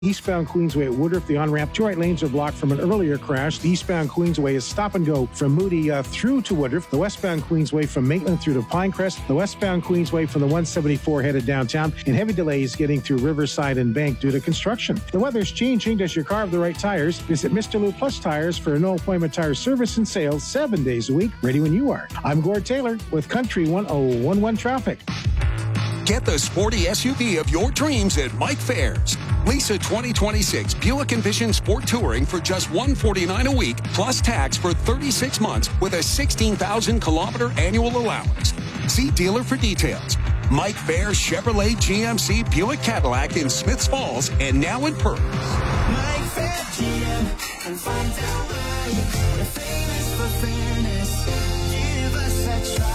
Eastbound Queensway at Woodruff, the on-ramp. Two right lanes are blocked from an earlier crash. The eastbound Queensway is stop and go from Moody through to Woodruff. The westbound Queensway from Maitland through to Pinecrest. The westbound Queensway from the 174 headed downtown. And heavy delays getting through Riverside and Bank due to construction. The weather's changing. Does your car have the right tires? Visit Mr. Lou Plus Tires for a no-appointment tire service and sales 7 days a week. Ready when you are. I'm Gord Taylor with Country 1011 Traffic. Get the sporty SUV of your dreams at Mike Fairs. Lease a 2026 Buick Envision Sport Touring for just $149 a week, plus tax for 36 months with a 16,000-kilometer annual allowance. See dealer for details. Mike Fairs Chevrolet GMC Buick Cadillac in Smiths Falls and now in Perth. Mike Fair GM and find out why we're famous for fairness. Give us a try.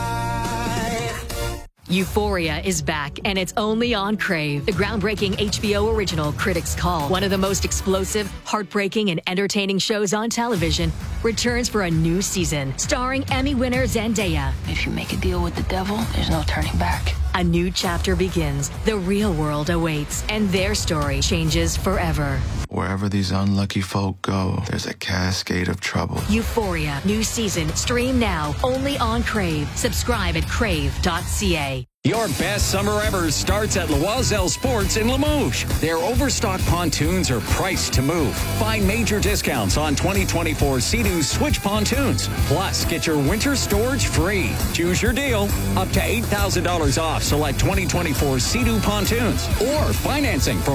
Euphoria is back, and it's only on Crave. The groundbreaking HBO original Critics Call, one of the most explosive, heartbreaking, and entertaining shows on television, returns for a new season, starring Emmy winner Zendaya. If you make a deal with the devil, there's no turning back. A new chapter begins. The real world awaits, and their story changes forever. Wherever these unlucky folk go, there's a cascade of trouble. Euphoria, new season, stream now, only on Crave. Subscribe at crave.ca. Your best summer ever starts at Loisel Sports in Limoges. Their overstocked pontoons are priced to move. Find major discounts on 2024 Sea-Doo Switch pontoons. Plus, get your winter storage free. Choose your deal. Up to $8,000 off select 2024 Sea-Doo pontoons. Or financing from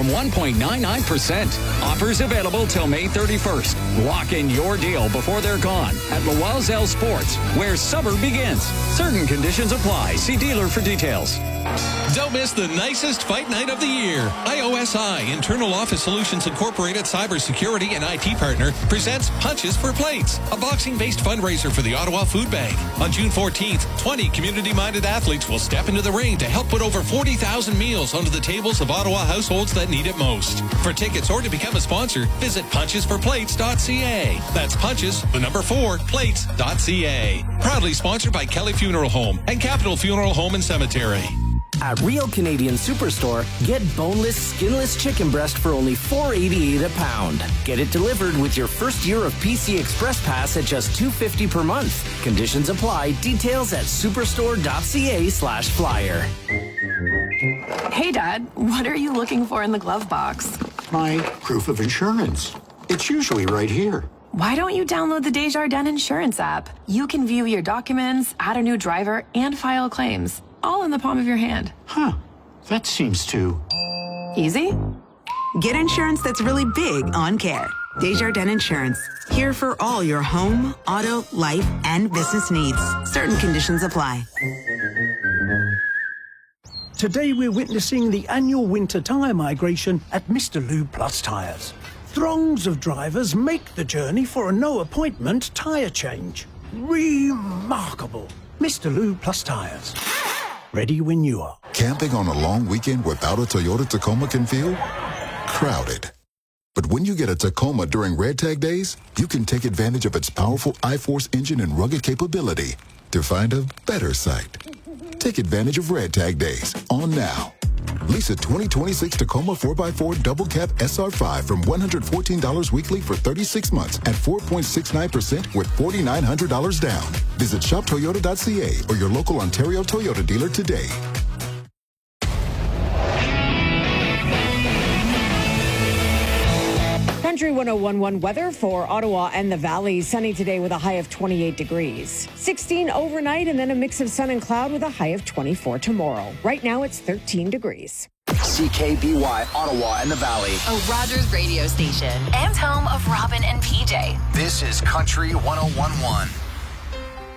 1.99%. Offers available till May 31st. Lock in your deal before they're gone at Loisel Sports, where summer begins. Certain conditions apply. See dealer for details. Don't miss the nicest fight night of the year. IOSI, Internal Office Solutions Incorporated cybersecurity and IT partner, presents Punches for Plates, a boxing-based fundraiser for the Ottawa Food Bank. On June 14th, 20 community-minded athletes will step into the ring to help put over 40,000 meals onto the tables of Ottawa households that need it most. For tickets or to become a sponsor, visit punchesforplates.ca. That's punches, the number 4, plates.ca. Proudly sponsored by Kelly Funeral Home and Capital Funeral Home and Cemetery. At Real Canadian Superstore, get boneless, skinless chicken breast for only $4.88 a pound. Get it delivered with your first year of PC Express Pass at just $2.50 per month. Conditions apply. Details at superstore.ca/flyer. Hey, Dad, what are you looking for in the glove box? My proof of insurance. It's usually right here. Why don't you download the Desjardins Insurance app? You can view your documents, add a new driver, and file claims, all in the palm of your hand. Huh. That seems too... easy? Get insurance that's really big on care. Desjardins Insurance. Here for all your home, auto, life, and business needs. Certain conditions apply. Today we're witnessing the annual winter tyre migration at Mr. Lou Plus Tyres. Throngs of drivers make the journey for a no-appointment tyre change. Remarkable. Mr. Lou Plus Tyres. Ready when you are. Camping on a long weekend without a Toyota Tacoma can feel crowded. But when you get a Tacoma during Red Tag Days, you can take advantage of its powerful iForce engine and rugged capability to find a better site. Take advantage of Red Tag Days on now. Lease a 2026 Tacoma 4x4 Double Cab SR5 from $114 weekly for 36 months at 4.69% with $4,900 down. Visit shoptoyota.ca or your local Ontario Toyota dealer today. Country 1011 weather for Ottawa and the Valley. Sunny today with a high of 28 degrees. 16 overnight and then a mix of sun and cloud with a high of 24 tomorrow. Right now it's 13 degrees. CKBY, Ottawa and the Valley. A Rogers radio station and home of Robin and PJ. This is Country 1011.